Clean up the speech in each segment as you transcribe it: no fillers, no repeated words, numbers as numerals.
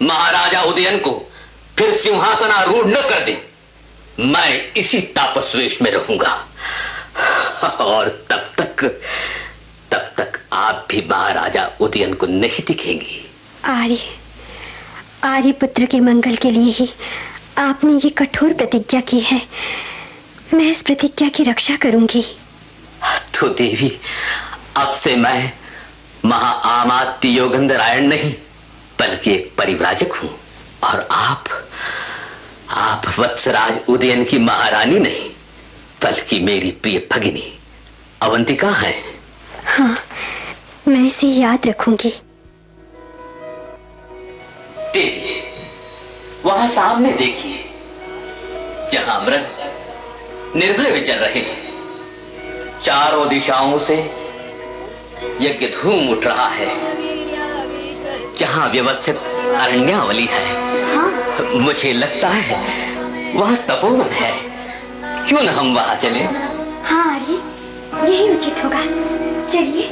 महाराजा उदयन को फिर सिंहासनारूढ़ न कर दे, मैं इसी तापसवेश में रहूंगा और तब तक आप भी महाराजा उदयन को नहीं दिखेंगी। आर्य पुत्र के मंगल के लिए ही आपने ये कठोर प्रतिज्ञा की है। मैं इस प्रतिज्ञा की रक्षा करूंगी। तो देवी, अब से मैं महाआमात्य योगेंद्रायण नहीं बल्कि एक परिव्राजक हूं, और आप वत्सराज उदयन की महारानी नहीं बल्कि मेरी प्रिय भगिनी अवंतिका हैं। हाँ, मैं इसे याद रखूंगी। देवी, वहां सामने देखिए, जहां मृग निर्भय विचर रहे हैं, चारों दिशाओं से यज्ञ धूम उठ रहा है। जहां व्यवस्थित अरण्यावली है, हाँ? मुझे लगता है वहां तपोवन है। क्यों न हम वहां चलें? हाँ आर्य, यही उचित होगा। चलिए।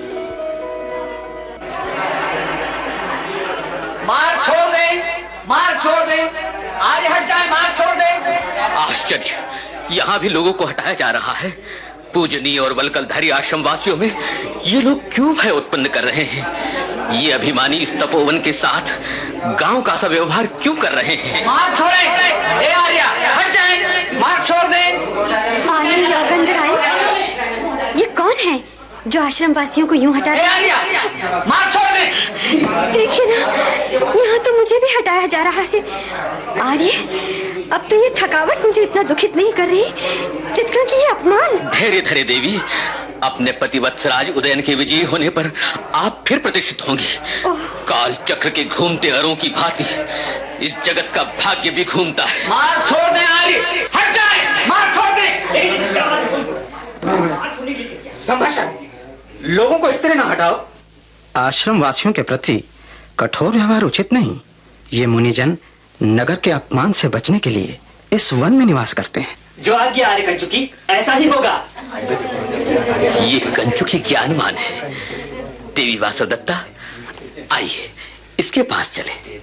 मार्ग छोड़ दे, मार्ग छोड़ दे, आर्य हट जाए, मार्ग छोड़ दे। आश्चर्य, यहाँ भी लोगों को हटाया जा रहा है। पूजनीय और वल्कलधारी आश्रम वासियों में ये लोग क्यों भय उत्पन्न कर रहे हैं? ये अभिमानी इस तपोवन के साथ गांव का सा व्यवहार क्यों कर रहे हैं? मार्ग छोड़े, ए आर्य हट जाए, मार्ग छोड़ दे। आर्य योगेंद्रायण, ये कौन है जो आश्रम वासियों को यूं हटा रहा है? आर्य मार्ग छोड़ दे। देखिए ना, यहाँ तो मुझे भी हटाया जा रहा है। आर्य, अब तो ये थकावट मुझे इतना दुखित नहीं कर रही जितना कि ये अपमान। धैर्य धरे देवी, अपने पति वत्सराज उदयन के विजयी होने पर आप फिर प्रतिष्ठित होंगी। काल चक्र के घूमते अरों की भांति इस जगत का भाग्य भी घूमता है। मार्ग छोड़ दे आर्य, हट जाए, मार्ग छोड़ दे। संभाषण, लोगों को इस तरह ना हटाओ। आश्रम वासियों के प्रति कठोर व्यवहार उचित नहीं। ये मुनिजन नगर के अपमान से बचने के लिए इस वन में निवास करते हैं। जो आज्ञा आर्य कंचुकी, ऐसा ही होगा। ये कंचुकी ज्ञानवान है। देवी वासवदत्ता, आइए इसके पास चले।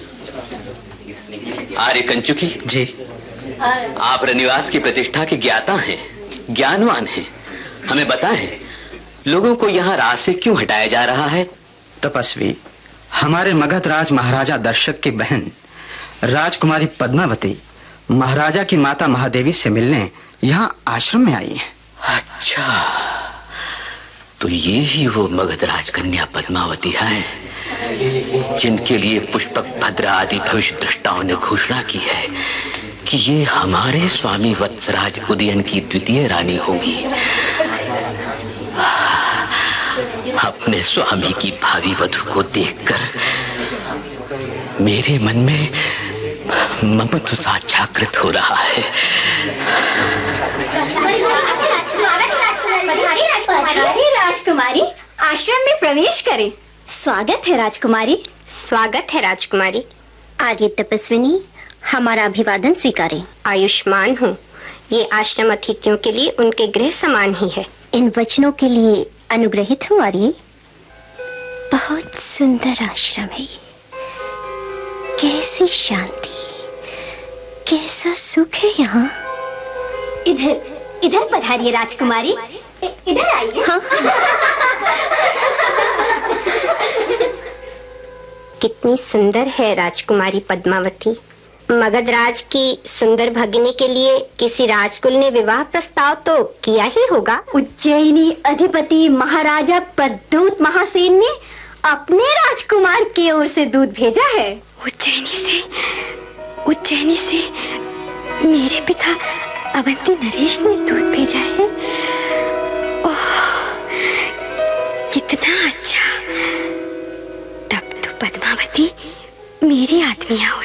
आर्य कंचुकी जी, आप रनिवास की प्रतिष्ठा के ज्ञाता हैं, ज्ञानवान हैं। हमें बताएं, लोगों को यहाँ राज से क्यों हटाया जा रहा है? तपस्वी, हमारे मगध राज महाराजा दर्शक की बहन राजकुमारी पद्मावती महाराजा की माता महादेवी से मिलने यहाँ आश्रम में आई है। अच्छा, तो ये ही वो मगध राज कन्या पद्मावती है जिनके लिए पुष्पक भद्र आदि भविष्य दृष्टाओं ने घोषणा की है कि ये हमारे स्वामी वत्सराज उदयन की द्वितीय रानी होगी। अपने स्वामी की भावी वधू को देखकर मेरे मन में ममत्व सा जागृत हो रहा है। राजकुमारी, आश्रम में प्रवेश करें। स्वागत है राजकुमारी। स्वागत है राजकुमारी। आर्य तपस्विनी, हमारा अभिवादन स्वीकारें। आयुष्मान हूँ। ये आश्रम अतिथियों के लिए उनके गृह समान ही है। इन वचनों के लिए अनुग्रहित हूँ आर्य। बहुत सुंदर आश्रम है ये। कैसी शांति, कैसा सुख है यहाँ। इधर पधारिए राजकुमारी, इधर आइए। हाँ। कितनी सुंदर है राजकुमारी पद्मावती। मगध राज की सुंदर भगिनी के लिए किसी राजकुल ने विवाह प्रस्ताव तो किया ही होगा। उज्जैनी अधिपति महाराजा प्रद्युत महासेन ने अपने राजकुमार की ओर से दूध भेजा है। उज्जैनी से मेरे पिता अवंती नरेश ने दूध भेजा है। ओह, कितना अच्छा। तब तो पद्मावती मेरी आत्मिया हुई।